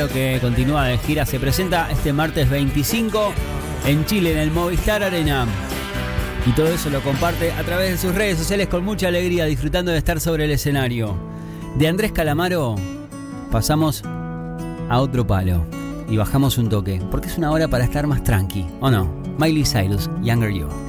Calamaro, que continúa de gira, se presenta este martes 25 en Chile, en el Movistar Arena. Y todo eso lo comparte a través de sus redes sociales con mucha alegría, disfrutando de estar sobre el escenario. De Andrés Calamaro pasamos a otro palo y bajamos un toque, porque es una hora para estar más tranqui, ¿o no? Miley Cyrus, Younger You.